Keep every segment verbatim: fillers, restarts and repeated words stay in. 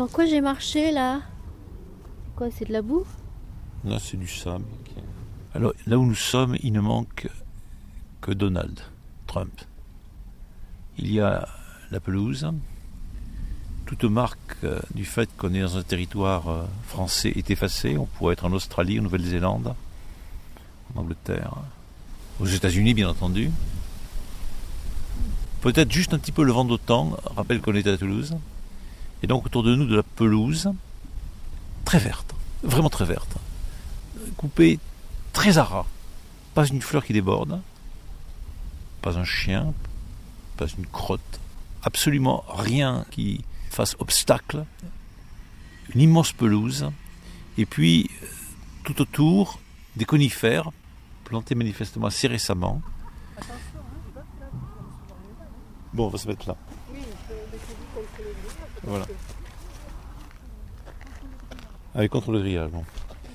Dans quoi j'ai marché là? Quoi, c'est de la boue? Là, c'est du sable. Alors, là où nous sommes, il ne manque que Donald Trump. Il y a la pelouse. Toute marque euh, du fait qu'on est dans un territoire euh, français est effacée. On pourrait être en Australie, en Nouvelle-Zélande, en Angleterre, aux États-Unis, bien entendu. Peut-être juste un petit peu le vent d'automne, rappelle qu'on est à Toulouse. Et donc autour de nous de la pelouse, très verte, vraiment très verte, coupée très à ras. Pas une fleur qui déborde, pas un chien, pas une crotte, absolument rien qui fasse obstacle. Une immense pelouse, et puis tout autour des conifères, plantés manifestement assez récemment. Bon, on va se mettre là. Voilà. Avec contre le grillage. Bon.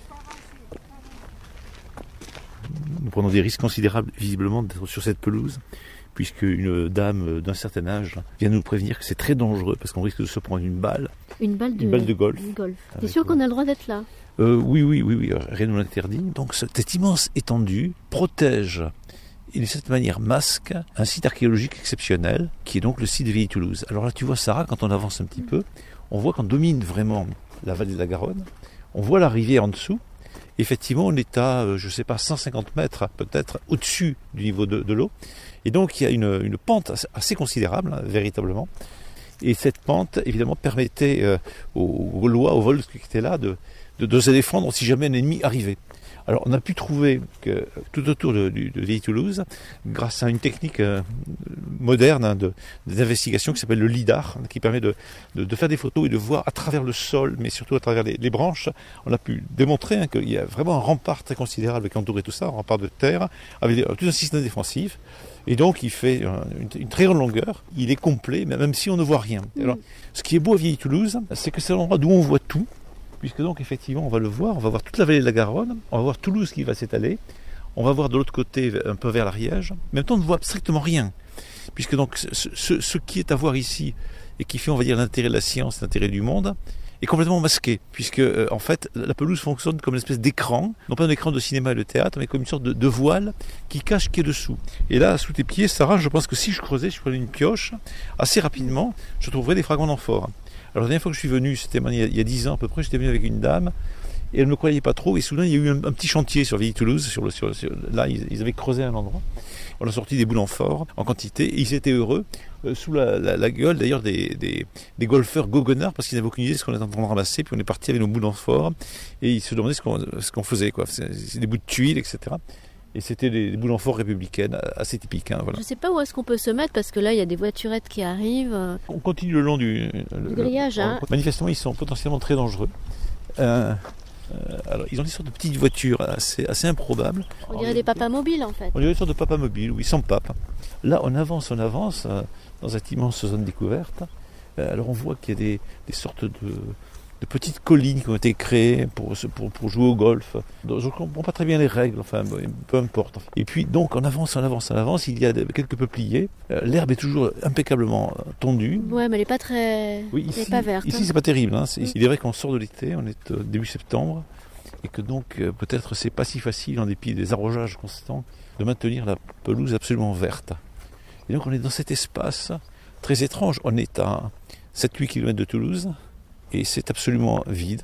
Nous prenons des risques considérables, visiblement, d'être sur cette pelouse, puisque une dame d'un certain âge vient nous prévenir que c'est très dangereux, parce qu'on risque de se prendre une balle. Une balle de, une balle de golf. golf. T'es sûr qu'on a le droit d'être là? euh, Oui, oui, oui, oui, rien ne nous l'interdit. Donc cette immense étendue protège et de cette manière masque un site archéologique exceptionnel, qui est donc le site de Vieille-Toulouse. Alors là, tu vois, Sarah, quand on avance un petit peu, on voit qu'on domine vraiment la vallée de la Garonne, on voit la rivière en dessous. Effectivement, on est à, je ne sais pas, cent cinquante mètres peut-être au-dessus du niveau de, de l'eau. Et donc, il y a une, une pente assez considérable, hein, véritablement. Et cette pente, évidemment, permettait euh, aux, aux Gaulois, aux Volsques qui étaient là, de, de, de se défendre si jamais un ennemi arrivait. Alors, on a pu trouver que tout autour de, de, de Vieille-Toulouse, grâce à une technique euh, moderne hein, de, d'investigation qui s'appelle le lidar, qui permet de, de, de faire des photos et de voir à travers le sol, mais surtout à travers les, les branches, on a pu démontrer hein, qu'il y a vraiment un rempart très considérable qui entourait tout ça, un rempart de terre, avec tout un système défensif. Et donc, il fait une, une très grande longueur, il est complet, même si on ne voit rien. Mmh. Alors, ce qui est beau à Vieille-Toulouse, c'est que c'est l'endroit d'où on voit tout, puisque donc, effectivement, on va le voir, on va voir toute la vallée de la Garonne, on va voir Toulouse qui va s'étaler, on va voir de l'autre côté, un peu vers l'Ariège. En même temps, on ne voit strictement rien, puisque donc, ce, ce, ce qui est à voir ici, et qui fait, on va dire, l'intérêt de la science, l'intérêt du monde, est complètement masqué, puisque euh, en fait la pelouse fonctionne comme une espèce d'écran, non pas un écran de cinéma et de théâtre, mais comme une sorte de, de voile qui cache ce qui est dessous. Et là, sous tes pieds, Sarah, je pense que si je creusais, je prenais une pioche, assez rapidement, je trouverais des fragments d'amphores. Alors la dernière fois que je suis venu, c'était il y a dix ans à peu près, j'étais venu avec une dame, et elle ne me croyait pas trop, et soudain il y a eu un, un petit chantier sur Vieille-Toulouse, sur le, sur, sur, là ils, ils avaient creusé un endroit, on a sorti des boules d'amphores en quantité, et ils étaient heureux, euh, sous la, la, la gueule d'ailleurs des, des, des golfeurs goguenards, parce qu'ils n'avaient aucune idée de ce qu'on était en train de ramasser, puis on est parti avec nos boules d'amphores, et ils se demandaient ce qu'on, ce qu'on faisait, quoi. C'est, c'est des bouts de tuiles, et cetera. Et c'était des, des boules d'amphores républicaines, assez typiques. Hein, voilà. Je ne sais pas où est-ce qu'on peut se mettre, parce que là, il y a des voiturettes qui arrivent. On continue le long du, du le, grillage. Le, hein. Manifestement, ils sont potentiellement très dangereux. Euh, euh, alors, ils ont des sortes de petites voitures assez, assez improbables. On dirait alors, des papas mobiles, en fait. On dirait des sortes de papas mobiles, oui, sans pape. Là, on avance, on avance, euh, dans cette immense zone découverte. Euh, alors, on voit qu'il y a des, des sortes de... de petites collines qui ont été créées pour, pour, pour jouer au golf. Donc, je ne comprends pas très bien les règles, enfin, peu importe. Et puis, donc, on avance, on avance, on avance, il y a quelques peupliers. Euh, l'herbe est toujours impeccablement tondue. Ouais, mais elle n'est pas très... Oui, ici, elle n'est pas verte. Ici, hein. c'est pas terrible. Hein. C'est, il est vrai qu'on sort de l'été, on est euh, début septembre, et que donc, euh, peut-être, c'est pas si facile, en dépit des arrosages constants, de maintenir la pelouse absolument verte. Et donc, on est dans cet espace très étrange. On est à sept à huit kilomètres de Toulouse, et c'est absolument vide.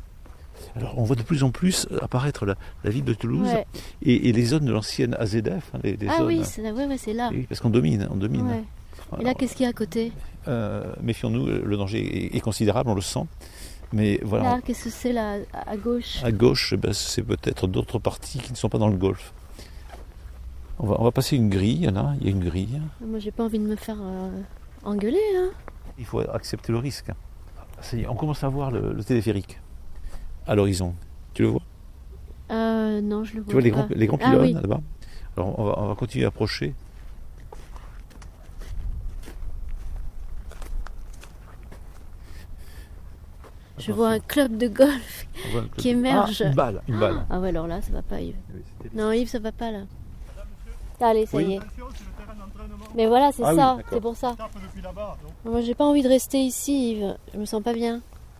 Alors on voit de plus en plus apparaître la, la ville de Toulouse ouais. et, et les zones de l'ancienne A Z F. Hein, les, les ah zones, oui, c'est, ouais, ouais, c'est là. Oui, parce qu'on domine. On domine. Ouais. Alors, et là, qu'est-ce qu'il y a à côté euh, Méfions-nous, le danger est, est considérable, on le sent. Mais voilà. Là, qu'est-ce que c'est là, à gauche À gauche, ben, c'est peut-être d'autres parties qui ne sont pas dans le golfe. On va, on va passer une grille, là, il y a une grille. Moi, j'ai pas envie de me faire euh, engueuler. Hein. Il faut accepter le risque. Ça y est, on commence à voir le, le téléphérique à l'horizon. Tu le vois euh, Non, je le vois Tu vois les pas. grands, les grands pylônes ah, oui. là-bas. Alors on va, on va continuer à approcher. Je vois un club de golf club qui de... émerge. Ah, une balle, une balle. Ah ouais, alors là, ça va pas, Yves. Oui, non, Yves, ça va pas là. Allez, ça oui. y est. Mais voilà, c'est ah, ça, oui, c'est pour ça. Moi, j'ai pas envie de rester ici, Yves. Je me sens pas bien.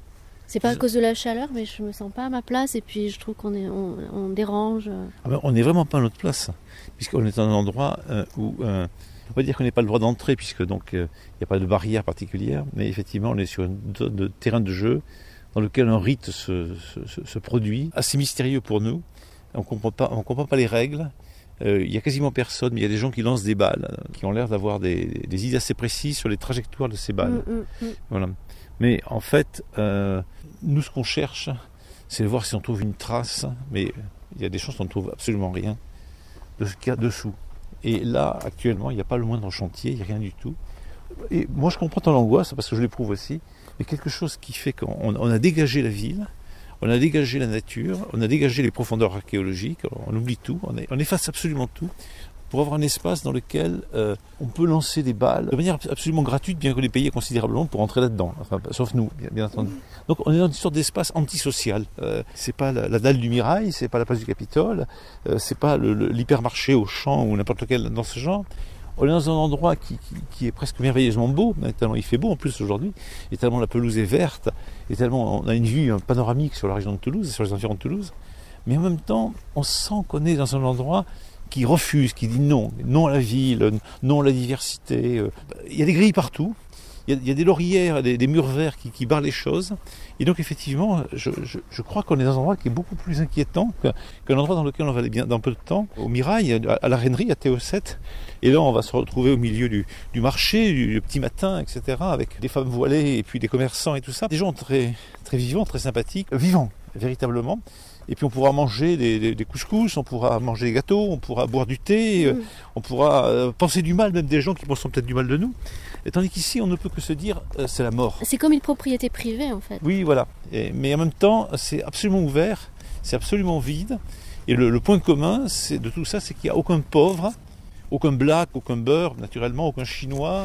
C'est pas à cause de la chaleur, mais je me sens pas à ma place et puis je trouve qu'on est, on, on dérange. Ah ben, on n'est vraiment pas à notre place, puisqu'on est dans un endroit euh, où, euh, on va dire qu'on n'a pas le droit d'entrer, puisque donc il euh, n'y a pas de barrière particulière, mais effectivement on est sur un de, terrain de jeu dans lequel un rite se, se, se produit, assez mystérieux pour nous. On comprend pas, on comprend pas les règles. Il euh, y a quasiment personne, mais il y a des gens qui lancent des balles, qui ont l'air d'avoir des, des idées assez précises sur les trajectoires de ces balles. Mmh, mmh, mmh. Voilà. Mais en fait, euh, nous ce qu'on cherche, c'est de voir si on trouve une trace, mais il y a des chances qu'on ne trouve absolument rien de ce qu'il y a dessous. Et là, actuellement, il n'y a pas le moindre chantier, il n'y a rien du tout. Et moi je comprends ton angoisse, parce que je l'éprouve aussi, mais quelque chose qui fait qu'on on a dégagé la ville, on a dégagé la nature, on a dégagé les profondeurs archéologiques, on oublie tout, on, est, on efface absolument tout, pour avoir un espace dans lequel euh, on peut lancer des balles de manière absolument gratuite, bien que les pays aient considérablement pour entrer là-dedans, enfin, sauf nous, bien, bien entendu. Donc on est dans une sorte d'espace antisocial. Euh, c'est pas la, la dalle du Mirail, c'est pas la place du Capitole, euh, c'est pas le, le, l'hypermarché au champ ou n'importe lequel dans ce genre. On est dans un endroit qui, qui, qui est presque merveilleusement beau, tellement il fait beau en plus aujourd'hui, et tellement la pelouse est verte, et tellement on a une vue panoramique sur la région de Toulouse, sur les environs de Toulouse. Mais en même temps, on sent qu'on est dans un endroit qui refuse, qui dit non, non à la ville, non à la diversité. Il y a des grilles partout, il y a, il y a des laurières, des, des murs verts qui, qui barrent les choses. Et donc effectivement, je, je, je crois qu'on est dans un endroit qui est beaucoup plus inquiétant que, qu'un endroit dans lequel on va aller bien dans peu de temps. Au Mirail, à, à la Reinerie, à T O sept. Et là, on va se retrouver au milieu du, du marché, du, du petit matin, et cetera, avec des femmes voilées et puis des commerçants et tout ça. Des gens très, très vivants, très sympathiques, vivants, véritablement. Et puis on pourra manger des, des, des couscous, on pourra manger des gâteaux, on pourra boire du thé, mmh. euh, on pourra euh, penser du mal, même des gens qui pensent peut-être du mal de nous. Et tandis qu'ici, on ne peut que se dire, euh, c'est la mort. C'est comme une propriété privée, en fait. Oui, voilà. Et, mais en même temps, c'est absolument ouvert, c'est absolument vide. Et le, le point commun c'est, de tout ça, c'est qu'il n'y a aucun pauvre, aucun black, aucun beurre, naturellement, aucun chinois.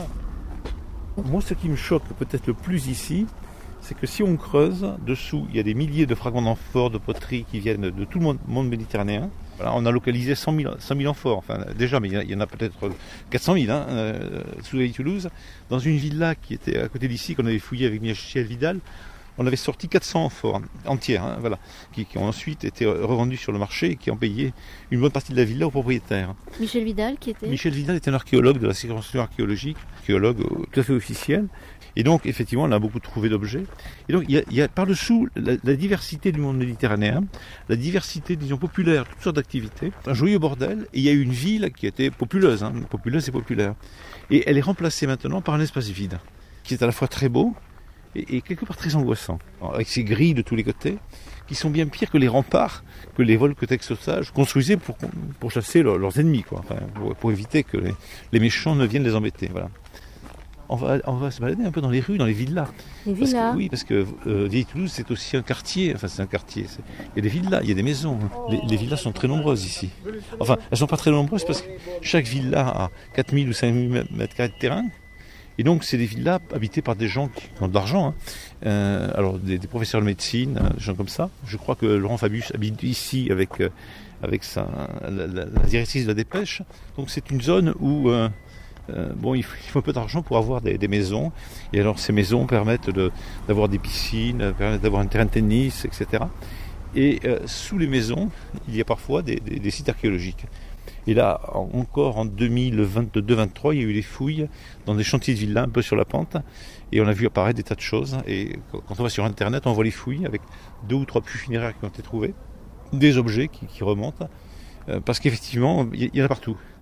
Moi, ce qui me choque peut-être le plus ici, c'est que si on creuse, dessous, il y a des milliers de fragments d'amphores, de poteries qui viennent de tout le monde, monde méditerranéen. Voilà, on a localisé cent mille amphores, enfin déjà, mais il y en a peut-être quatre cent mille hein, euh, sous la Toulouse. Dans une villa qui était à côté d'ici, qu'on avait fouillé avec Michel Vidal, on avait sorti quatre cents amphores entières, hein, voilà, qui, qui ont ensuite été revendues sur le marché et qui ont payé une bonne partie de la villa aux propriétaires. Michel Vidal qui était Michel Vidal était un archéologue de la circonscription archéologique, archéologue tout à fait officiel. Et donc, effectivement, on a beaucoup trouvé d'objets. Et donc, il y a, il y a par-dessous la, la diversité du monde méditerranéen, la diversité, disons, populaire, toutes sortes d'activités. Un joyeux bordel. Et il y a eu une ville qui était populeuse, hein, populeuse et populaire. Et elle est remplacée maintenant par un espace vide, qui est à la fois très beau et, et quelque part très angoissant, avec ces grilles de tous les côtés, qui sont bien pires que les remparts que les volques-texosages construisaient pour, pour chasser leurs, leurs ennemis, quoi. Enfin, pour, pour éviter que les, les méchants ne viennent les embêter. Voilà. On va, on va se balader un peu dans les rues, dans les villas. Les villas parce que, Oui, parce que euh, Vieille Toulouse, c'est aussi un quartier. Enfin, c'est un quartier. C'est... Il y a des villas, il y a des maisons. Les, les villas sont très nombreuses ici. Enfin, elles ne sont pas très nombreuses parce que chaque villa a quatre mille ou cinq mille mètres carrés de terrain. Et donc, c'est des villas habitées par des gens qui ont de l'argent. Hein. Euh, alors, des, des professeurs de médecine, des gens comme ça. Je crois que Laurent Fabius habite ici avec, euh, avec sa, la, la, la directrice de la Dépêche. Donc, c'est une zone où... Euh, Euh, bon, il faut, il faut un peu d'argent pour avoir des, des maisons. Et alors, ces maisons permettent de, d'avoir des piscines, permettent d'avoir un terrain de tennis, et cetera. Et euh, sous les maisons, il y a parfois des, des, des sites archéologiques. Et là, encore en deux mille vingt-deux vingt-trois, il y a eu des fouilles dans des chantiers de villas un peu sur la pente. Et on a vu apparaître des tas de choses. Et quand on va sur Internet, on voit les fouilles avec deux ou trois puits funéraires qui ont été trouvés, des objets qui, qui remontent. Euh, parce qu'effectivement, il y, y en a partout.